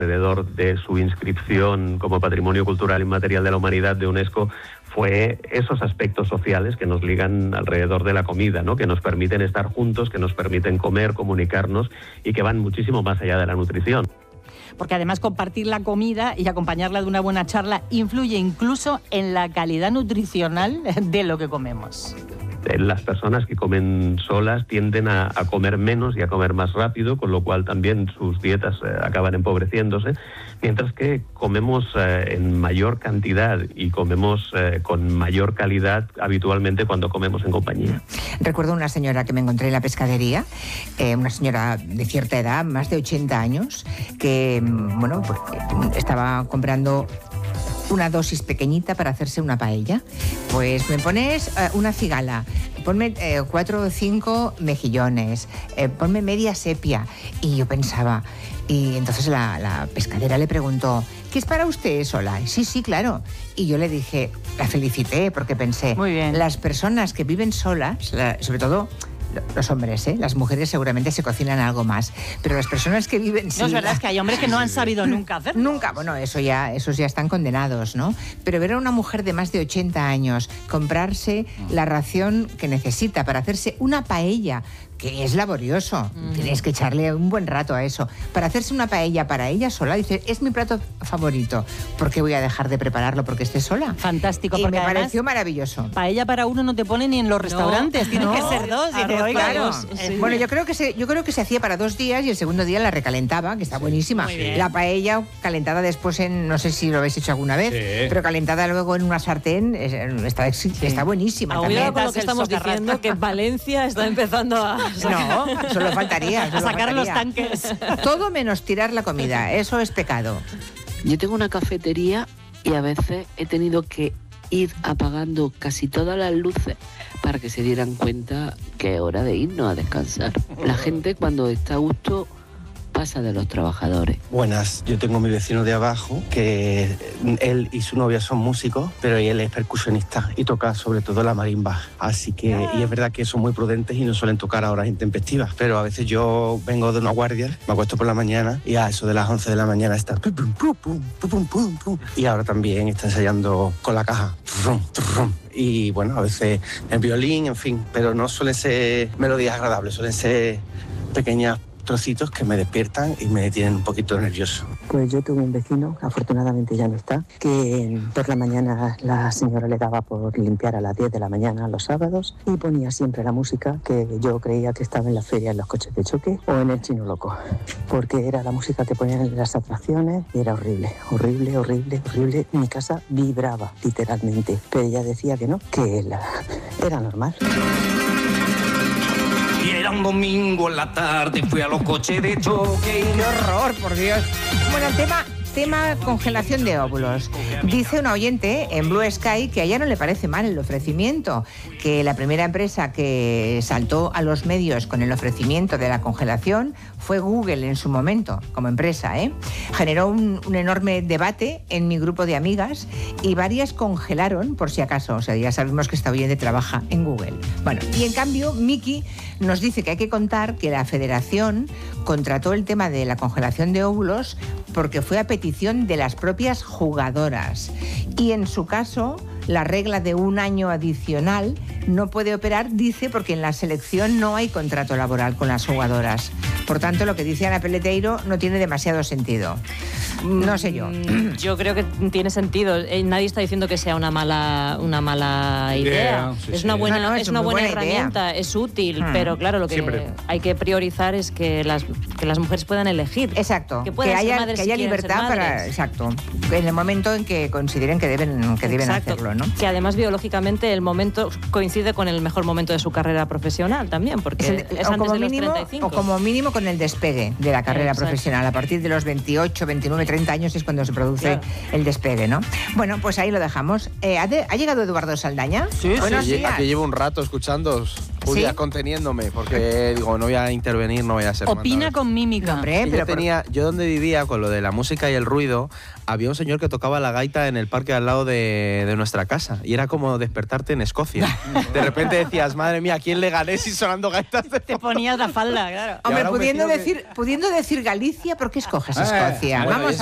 alrededor de su inscripción como Patrimonio Cultural Inmaterial de la Humanidad de UNESCO fue esos aspectos sociales que nos ligan alrededor de la comida, ¿no? Que nos permiten estar juntos, que nos permiten comer, comunicarnos y que van muchísimo más allá de la nutrición. Porque además compartir la comida y acompañarla de una buena charla influye incluso en la calidad nutricional de lo que comemos. Las personas que comen solas tienden a comer menos y a comer más rápido, con lo cual también sus dietas acaban empobreciéndose, mientras que comemos en mayor cantidad y comemos con mayor calidad habitualmente cuando comemos en compañía. Recuerdo una señora que me encontré en la pescadería, una señora de cierta edad, más de 80 años, que bueno, pues, estaba comprando una dosis pequeñita para hacerse una paella. Pues me pones una cigala, ponme 4 o 5 mejillones, ponme media sepia. Y yo pensaba, y entonces la pescadera le preguntó, ¿qué es para usted sola? Sí, sí, claro. Y yo le dije, la felicité porque pensé, muy bien, las personas que viven solas, sobre todo los hombres, las mujeres seguramente se cocinan algo más, pero las personas que viven... No, es verdad, es que hay hombres que no han sabido nunca hacerlo. Nunca, bueno, esos ya están condenados, ¿no? Pero ver a una mujer de más de 80 años comprarse la ración que necesita para hacerse una paella, que es laborioso, tienes que echarle un buen rato a eso. Para hacerse una paella para ella sola, dice, es mi plato favorito. ¿Por qué voy a dejar de prepararlo porque esté sola? Fantástico. Y porque me pareció maravilloso. Paella para uno no te pone ni en los restaurantes, tienen que ser dos. Claro. Sí. Bueno, yo creo que se hacía para 2 días y el segundo día la recalentaba, que está buenísima. La paella calentada después en, no sé si lo habéis hecho alguna vez, pero calentada luego en una sartén, está buenísima. Cuidado con lo que estamos diciendo, que en Valencia está empezando a... No, solo faltaría. A sacar los tanques. Todo menos tirar la comida, eso es pecado. Yo tengo una cafetería y a veces he tenido que ir apagando casi todas las luces para que se dieran cuenta que es hora de irnos a descansar. La gente cuando está a gusto pasa de los trabajadores. Buenas, yo tengo a mi vecino de abajo, que él y su novia son músicos, pero él es percusionista y toca sobre todo la marimba. Así que, y es verdad que son muy prudentes y no suelen tocar a horas intempestivas, pero a veces yo vengo de una guardia, me acuesto por la mañana y a eso de las 11 de la mañana está y ahora también está ensayando con la caja. Y bueno, a veces el violín, en fin, pero no suelen ser melodías agradables, suelen ser pequeñas trocitos que me despiertan y me tienen un poquito nervioso. Pues yo tuve un vecino, afortunadamente ya no está, que por la mañana la señora le daba por limpiar a las 10 de la mañana los sábados y ponía siempre la música que yo creía que estaba en la feria en los coches de choque o en el Chino Loco, porque era la música que ponían en las atracciones y era horrible, horrible, horrible, horrible. Mi casa vibraba literalmente, pero ella decía que no, que era normal. Y era un domingo en la tarde, fui a los coches de choque. ¡Qué horror, por Dios! Bueno, el tema congelación de óvulos. Dice una oyente en Blue Sky que a ella no le parece mal el ofrecimiento, que la primera empresa que saltó a los medios con el ofrecimiento de la congelación fue Google en su momento, como empresa, Generó un enorme debate en mi grupo de amigas y varias congelaron, por si acaso. O sea, ya sabemos que esta oyente trabaja en Google. Bueno, y en cambio, Miki nos dice que hay que contar que la Federación contrató el tema de la congelación de óvulos porque fue a petición de las propias jugadoras. Y en su caso, la regla de 1 año adicional no puede operar, dice, porque en la selección no hay contrato laboral con las jugadoras. Por tanto, lo que dice Ana Peleteiro no tiene demasiado sentido. No sé yo. Yo creo que tiene sentido. Nadie está diciendo que sea una mala idea. Sí, es una buena, es una buena herramienta, idea. Es útil, pero claro, lo que siempre hay que priorizar es que las mujeres puedan elegir. Exacto. Que haya libertad para... Exacto. En el momento en que consideren que deben hacerlo, ¿no? Que además biológicamente el momento coincide con el mejor momento de su carrera profesional también, porque es antes de los 35. O como mínimo con el despegue de la carrera profesional. A partir de los 28, 29, 30 años es cuando se produce el despegue, ¿no? Bueno, pues ahí lo dejamos. ¿Ha llegado Eduardo Saldaña? Sí, Buenos días. Aquí llevo un rato escuchándoos. Julia, ¿Sí? conteniéndome, porque digo, no voy a intervenir, no voy a ser Opina mandado. con mímica. Hombre, Yo donde vivía, con lo de la música y el ruido, había un señor que tocaba la gaita en el parque al lado de nuestra casa. Y era como despertarte en Escocia. De repente decías, madre mía, ¿a quién le gané si sonando gaitas? Te ponías la falda, claro. Hombre, ahora un pudiendo vecino decir Galicia, ¿por qué escoges Escocia? Bueno, Vamos